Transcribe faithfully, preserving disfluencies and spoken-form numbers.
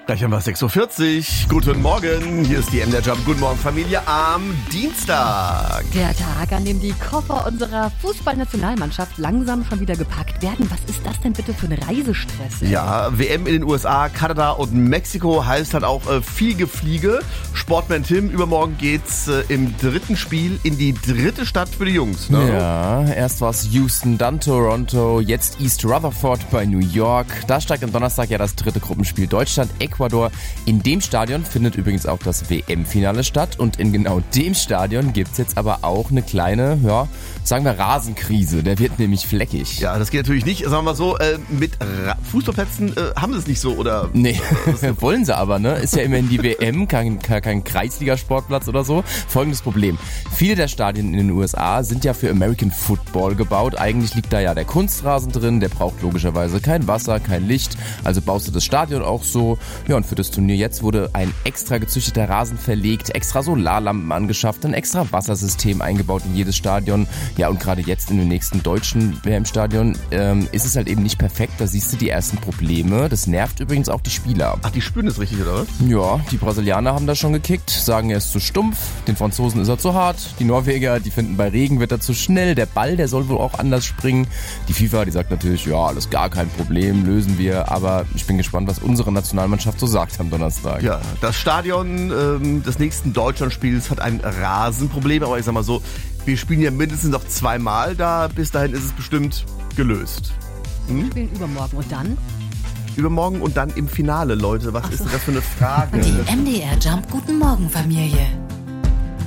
Gleich haben wir sechs Uhr vierzig. Guten Morgen, hier ist die M D R Jump. Guten Morgen, Familie, am Dienstag. Der Tag, an dem die Koffer unserer Fußballnationalmannschaft langsam schon wieder gepackt werden. Was ist das denn bitte für ein Reisestress? Ey? Ja, W M in den U S A, Kanada und Mexiko heißt halt auch äh, viel Gefliege. Sportman Tim, übermorgen geht's äh, im dritten Spiel in die dritte Stadt für die Jungs. Ne? Ja, erst war es Houston, dann Toronto, jetzt East Rutherford bei New York. Da steigt am Donnerstag ja das dritte Gruppenspiel Deutschland, Ecuador. In dem Stadion findet übrigens auch das W M-Finale statt und in genau dem Stadion gibt's jetzt aber auch eine kleine, ja, sagen wir Rasenkrise. Der wird nämlich fleckig. Ja, das geht natürlich nicht. Sagen wir mal so, äh, mit Ra- Fußballplätzen äh, haben sie es nicht so, oder? Nee, wollen sie aber, ne? Ist ja immerhin die W M, kein, kein Kreisliga-Sportplatz oder so. Folgendes Problem. Viele der Stadien in den U S A sind ja für American Football gebaut. Eigentlich liegt da ja der Kunstrasen drin, der braucht logischerweise kein Wasser, kein Licht. Also baust du das Stadion auch so. Ja, und für das Turnier jetzt wurde ein extra gezüchteter Rasen verlegt, extra Solarlampen angeschafft, ein extra Wassersystem eingebaut in jedes Stadion. Ja, und gerade jetzt in dem nächsten deutschen W M-Stadion ähm, ist es halt eben nicht perfekt. Da siehst du die ersten Probleme. Das nervt übrigens auch die Spieler. Ach, die spüren das richtig, oder was? Ja, die Brasilianer haben da schon gekickt, sagen, er ist zu stumpf, den Franzosen ist er zu hart, die Norweger, die finden, bei Regen wird er zu schnell, der Ball, der soll wohl auch anders springen. Die FIFA, die sagt natürlich, ja, alles gar kein Problem, lösen wir, aber ich bin gespannt, was unsere Nationalmannschaft so sagt am Donnerstag. Ja, das Stadion ähm, des nächsten Deutschlandspiels hat ein Rasenproblem, aber ich sag mal so, wir spielen ja mindestens noch zweimal da, bis dahin ist es bestimmt gelöst. Hm? Wir spielen übermorgen und dann? Übermorgen und dann im Finale, Leute. Was Ach so. ist denn das für eine Frage? Die M D R Jump Guten Morgen Familie.